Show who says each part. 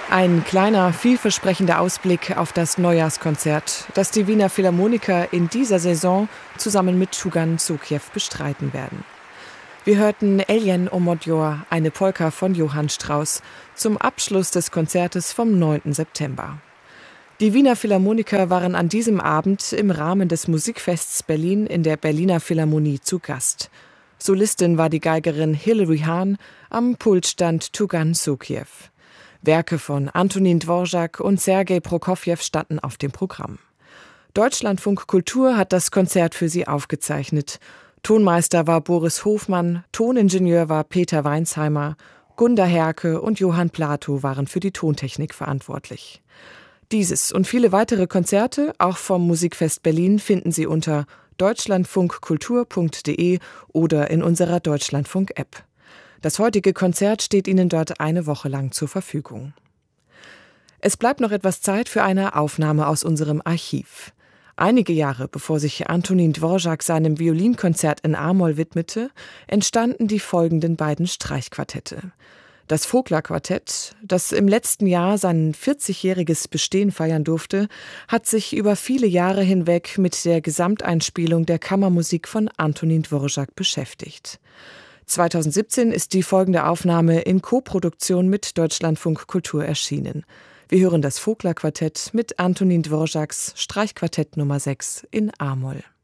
Speaker 1: Ein kleiner, vielversprechender Ausblick auf das Neujahrskonzert, das die Wiener Philharmoniker in dieser Saison zusammen mit Tugan Sokhiev bestreiten werden. Wir hörten Eljen o Modjor, eine Polka von Johann Strauss, zum Abschluss des Konzertes vom 9. September. Die Wiener Philharmoniker waren an diesem Abend im Rahmen des Musikfests Berlin in der Berliner Philharmonie zu Gast. Solistin war die Geigerin Hilary Hahn, am Pult stand Tugan Sokhiev. Werke von Antonin Dvorak und Sergei Prokofjew standen auf dem Programm. Deutschlandfunk Kultur hat das Konzert für sie aufgezeichnet. Tonmeister war Boris Hofmann, Toningenieur war Peter Weinsheimer, Gunda Herke und Johann Plato waren für die Tontechnik verantwortlich. Dieses und viele weitere Konzerte, auch vom Musikfest Berlin, finden Sie unter deutschlandfunkkultur.de oder in unserer Deutschlandfunk-App. Das heutige Konzert steht Ihnen dort eine Woche lang zur Verfügung. Es bleibt noch etwas Zeit für eine Aufnahme aus unserem Archiv. Einige Jahre bevor sich Antonin Dvorak seinem Violinkonzert in A-Moll widmete, entstanden die folgenden beiden Streichquartette. Das Vogler-Quartett, das im letzten Jahr sein 40-jähriges Bestehen feiern durfte, hat sich über viele Jahre hinweg mit der Gesamteinspielung der Kammermusik von Antonin Dvorak beschäftigt. 2017 ist die folgende Aufnahme in Koproduktion mit Deutschlandfunk Kultur erschienen. Wir hören das Vogler-Quartett mit Antonin Dvoraks Streichquartett Nummer 6 in A-Moll.